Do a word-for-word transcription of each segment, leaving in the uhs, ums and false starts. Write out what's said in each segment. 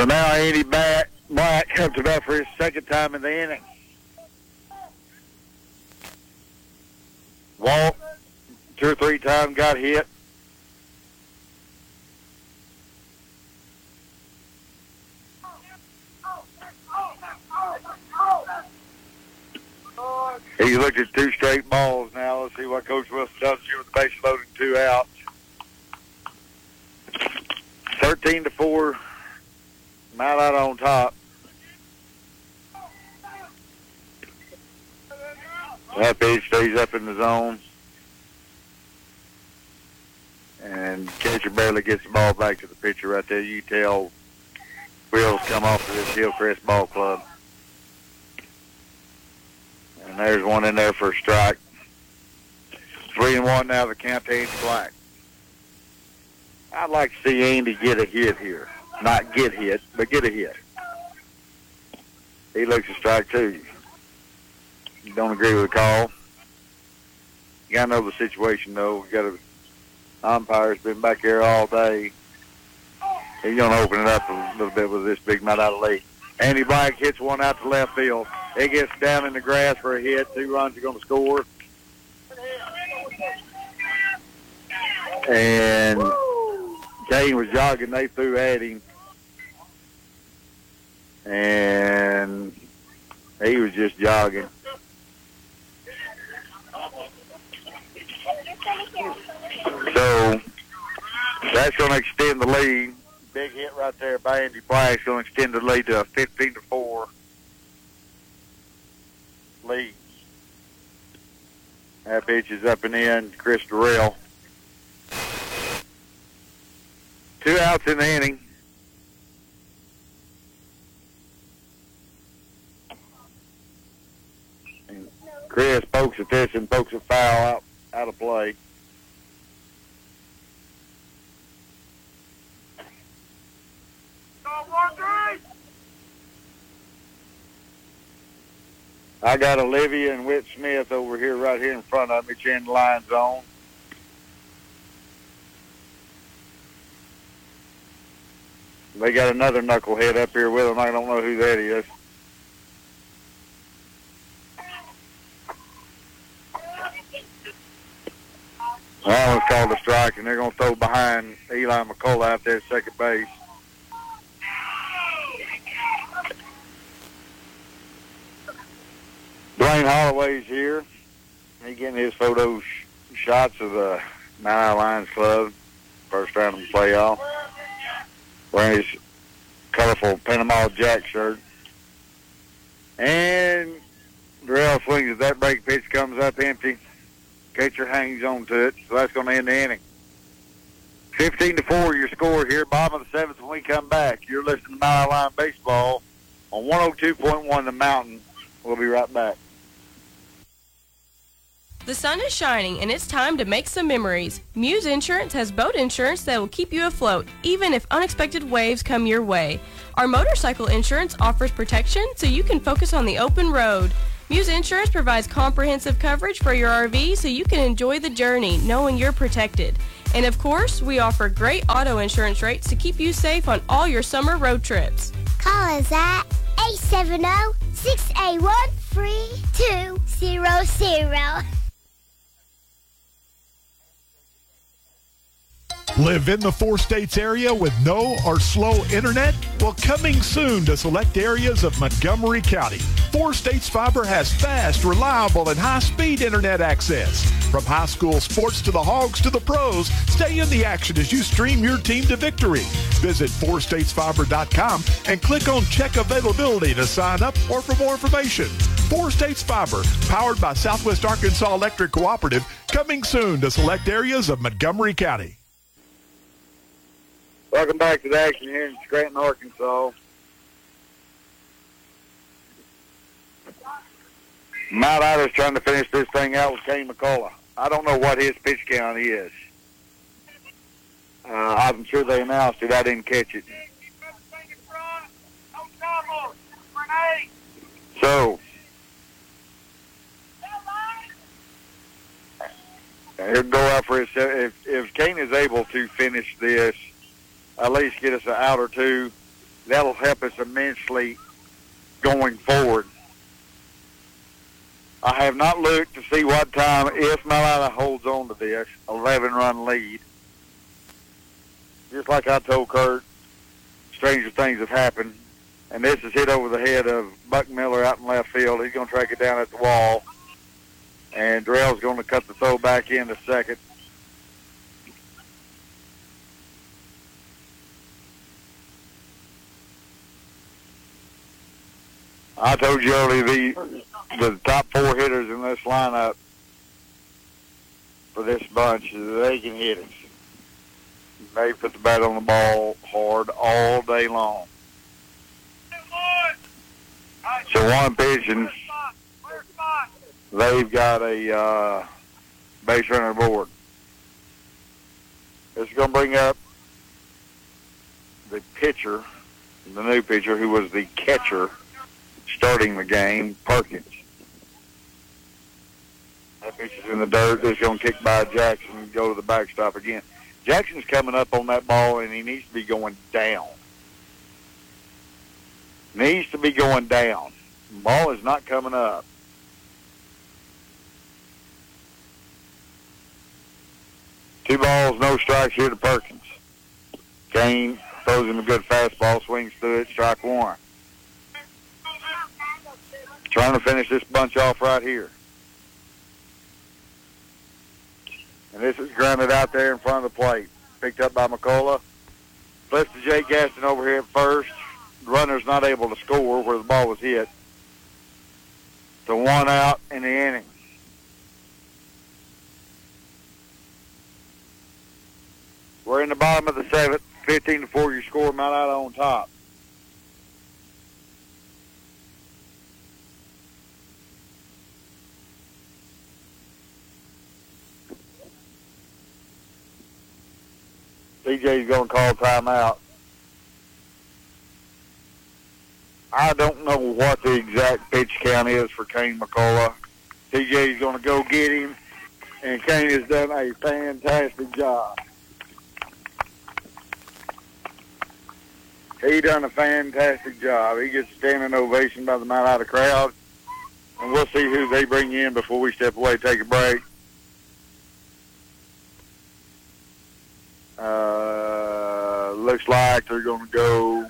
So now Andy Black, Black comes to bat for his second time in the inning. Walked two or three times, got hit. He looked at two straight balls now. Let's see what Coach Wilson does here with the base loaded, two outs. thirteen to four. Mount out on top. That pitch stays up in the zone. And catcher barely gets the ball back to the pitcher right there. You tell wheels come off of this Hillcrest Ball Club. And there's one in there for a strike. Three and one now, the count to Andy Black. I'd like to see Andy get a hit here. Not get hit, but get a hit. He looks a strike two. You don't agree with the call. You got to know the situation, though. We got a umpire's been back here all day. He's going to open it up a little bit with this big Mount Out lead. Andy Black hits one out to left field. It gets down in the grass for a hit. Two runs are going to score. And Kane was jogging. They threw at him. And he was just jogging. So that's going to extend the lead. Big hit right there by Andy Black is going to extend the lead to a fifteen to four lead. That pitch is up and in. Chris Durrell. Two outs in the inning. And Chris pokes at this and pokes a foul out, out of play. I got Olivia and Whit Smith over here, right here in front of me, in the line zone. They got another knucklehead up here with them. I don't know who that is. That one's called a strike, and they're going to throw behind Eli McCullough out there at second base. Dwayne Holloway's here. He's getting his photo sh- shots of the Mount Isle Lions Club, first round of the playoff, wearing his colorful Panama Jack shirt. And Darrell swings as that break pitch comes up empty. Catcher hangs on to it, so that's going to end the inning. fifteen to four, your score here, bottom of the seventh when we come back. You're listening to Mount Isle Lion Baseball on one oh two point one The Mountain. We'll be right back. The sun is shining and it's time to make some memories. Muse Insurance has boat insurance that will keep you afloat, even if unexpected waves come your way. Our motorcycle insurance offers protection so you can focus on the open road. Muse Insurance provides comprehensive coverage for your R V so you can enjoy the journey knowing you're protected. And of course, we offer great auto insurance rates to keep you safe on all your summer road trips. Call us at eight seven zero, six eight one, three two zero zero. Live in the four states area with no or slow internet? Well, coming soon to select areas of Montgomery County, Four States Fiber has fast, reliable, and high-speed internet access. From high school sports to the Hogs to the pros, stay in the action as you stream your team to victory. Visit four states fiber dot com and click on Check Availability to sign up or for more information. Four States Fiber, powered by Southwest Arkansas Electric Cooperative, coming soon to select areas of Montgomery County. Welcome back to the action here in Scranton, Arkansas. Mount Ida's trying to finish this thing out with Kane McCullough. I don't know what his pitch count is. Uh, I'm sure they announced it. I didn't catch it. So, he'll go out for his. If, if Kane is able to finish this, at least get us an out or two, that'll help us immensely going forward. I have not looked to see what time, if Mount Ida holds on to this eleven-run lead. Just like I told Kurt, stranger things have happened. And this is hit over the head of Buck Miller out in left field. He's going to track it down at the wall. And Drell's going to cut the throw back in to second. I told you earlier, the, the top four hitters in this lineup for this bunch, they can hit it. They put the bat on the ball hard all day long. So one pitch, and they've got a uh, base runner aboard. This is going to bring up the pitcher, the new pitcher, who was the catcher starting the game, Perkins. That pitch is in the dirt. It's going to kick by Jackson and go to the backstop again. Jackson's coming up on that ball, and he needs to be going down. Needs to be going down. The ball is not coming up. Two balls, no strikes here to Perkins. Kane throws him a good fastball, swings through it, strike one. Trying to finish this bunch off right here. And this is grounded out there in front of the plate. Picked up by McCullough. Flips to Jake Gaston over here at first. The runner's not able to score where the ball was hit. So one out in the inning. We're in the bottom of the seventh. fifteen to four, your score, Mount Ida on top. C J's going to call timeout. I don't know what the exact pitch count is for Kane McCullough. C J's going to go get him, and Kane has done a fantastic job. He done a fantastic job. He gets a standing ovation by the Mount Ida crowd, and we'll see who they bring in before we step away and take a break. Uh, looks like they're going to go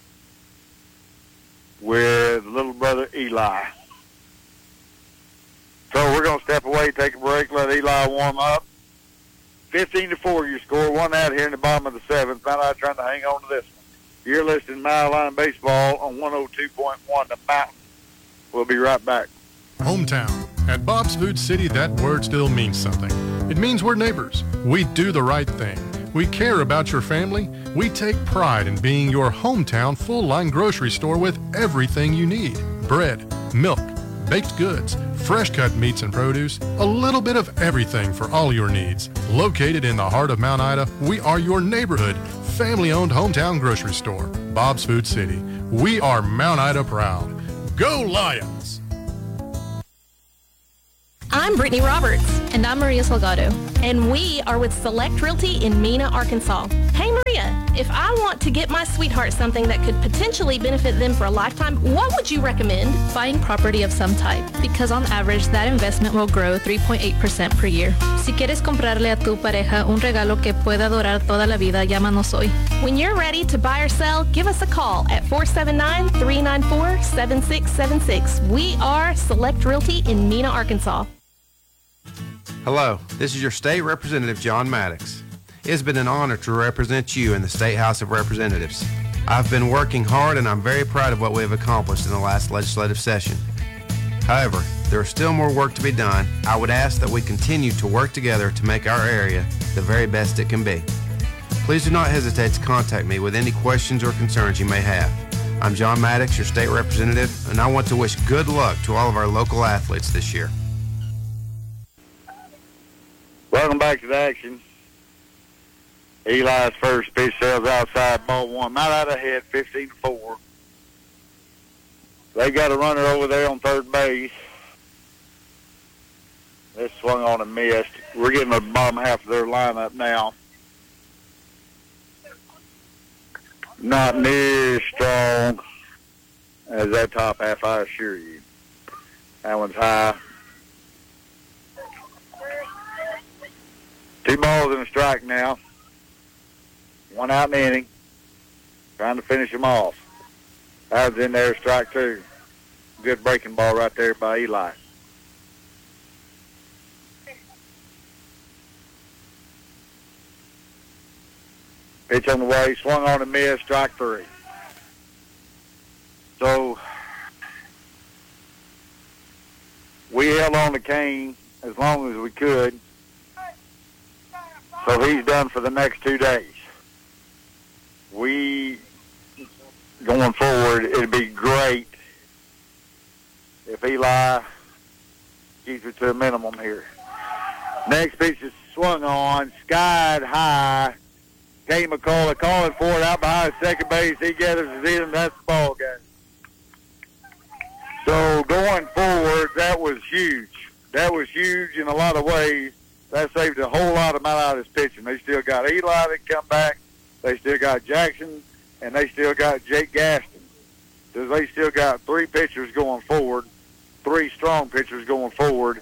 with little brother Eli. So we're going to step away, take a break, let Eli warm up. fifteen to four, your score. One out here in the bottom of the seventh. Mount Ida trying to hang on to this one. You're listening to Mile Line Baseball on one oh two point one The Mountain. We'll be right back. Hometown. At Bob's Food City, that word still means something. It means we're neighbors. We do the right thing. We care about your family. We take pride in being your hometown full-line grocery store with everything you need. Bread, milk, baked goods, fresh-cut meats and produce, a little bit of everything for all your needs. Located in the heart of Mount Ida, we are your neighborhood, family-owned hometown grocery store. Bob's Food City. We are Mount Ida proud. Go Lions! I'm Brittany Roberts. And I'm Maria Salgado. And we are with Select Realty in Mena, Arkansas. Hey Maria, if I want to get my sweetheart something that could potentially benefit them for a lifetime, what would you recommend? Buying property of some type, because on average that investment will grow three point eight percent per year. Si quieres comprarle a tu pareja un regalo que pueda durar toda la vida, llámanos hoy. When you're ready to buy or sell, give us a call at four seven nine, three nine four, seven six seven six. We are Select Realty in Mena, Arkansas. Hello, this is your state representative, John Maddox. It has been an honor to represent you in the State House of Representatives. I've been working hard and I'm very proud of what we have accomplished in the last legislative session. However, there is still more work to be done. I would ask that we continue to work together to make our area the very best it can be. Please do not hesitate to contact me with any questions or concerns you may have. I'm John Maddox, your state representative, and I want to wish good luck to all of our local athletes this year. Welcome back to the action. Eli's first pitch sails outside, ball one. Mount Ida ahead, fifteen to four. They got a runner over there on third base. This swung on and missed. We're getting the bottom half of their lineup now. not near as strong as that top half, I assure you. That one's high. Two balls and a strike now. One out in the inning. Trying to finish them off. That was in there, strike two. Good breaking ball right there by Eli. Pitch on the way, swung on and missed, strike three. So we held on to Kane as long as we could. So he's done for the next two days. We, going forward, it'd be great if Eli keeps it to a minimum here. Next pitch is swung on, skied high. Kane McCullough calling for it out behind second base. He gathers it in, and that's the ball game. So going forward, that was huge. That was huge in a lot of ways. That saved a whole lot of amount out of this pitching. They still got Eli that come back. They still got Jackson, and they still got Jake Gaston. So they still got three pitchers going forward, three strong pitchers going forward.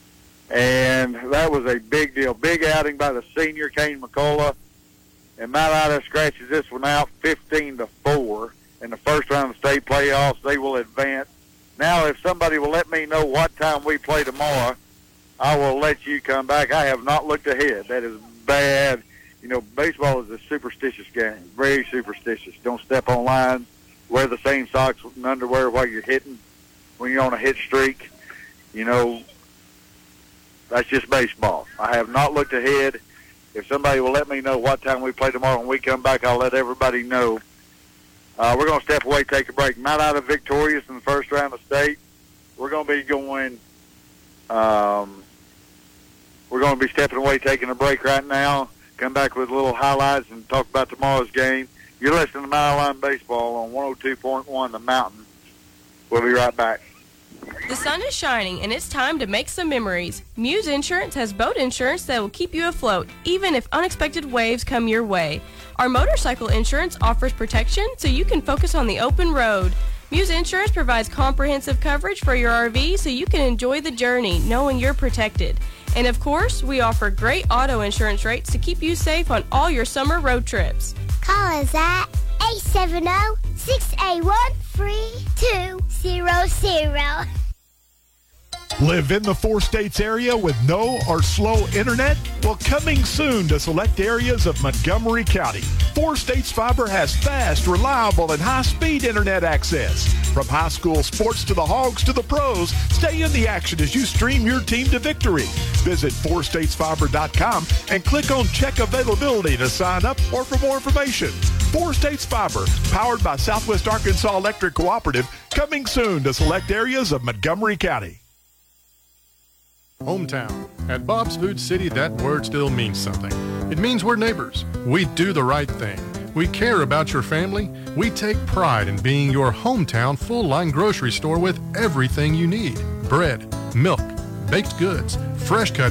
And that was a big deal. Big outing by the senior, Kane McCullough. And Mount Ida scratches this one out fifteen to four. In the first round of the state playoffs, they will advance. Now, if somebody will let me know what time we play tomorrow, I will let you come back. I have not looked ahead. That is bad. You know, baseball is a superstitious game, very superstitious. Don't step on lines. Wear the same socks and underwear while you're hitting when you're on a hit streak. You know, that's just baseball. I have not looked ahead. If somebody will let me know what time we play tomorrow when we come back, I'll let everybody know. Uh, we're going to step away, take a break. Mount Ida victorious in the first round of state. We're going to be going, um, we're going to be stepping away, taking a break right now. Come back with little highlights and talk about tomorrow's game. You're listening to Mile Line Baseball on one oh two point one The Mountain. We'll be right back. The sun is shining, and it's time to make some memories. Muse Insurance has boat insurance that will keep you afloat, even if unexpected waves come your way. Our motorcycle insurance offers protection so you can focus on the open road. Muse Insurance provides comprehensive coverage for your R V so you can enjoy the journey knowing you're protected. And of course, we offer great auto insurance rates to keep you safe on all your summer road trips. Call us at eight seven zero, six eight one, three two zero zero. Live in the four states area with no or slow internet? Well, coming soon to select areas of Montgomery County. Four States Fiber has fast, reliable, and high-speed internet access. From high school sports to the Hogs to the pros, stay in the action as you stream your team to victory. Visit four states fiber dot com and click on Check Availability to sign up or for more information. Four States Fiber, powered by Southwest Arkansas Electric Cooperative, coming soon to select areas of Montgomery County. Hometown. At Bob's Food City, that word still means something. It means we're neighbors. We do the right thing. We care about your family. We take pride in being your hometown full-line grocery store with everything you need. Bread, milk, baked goods, fresh cut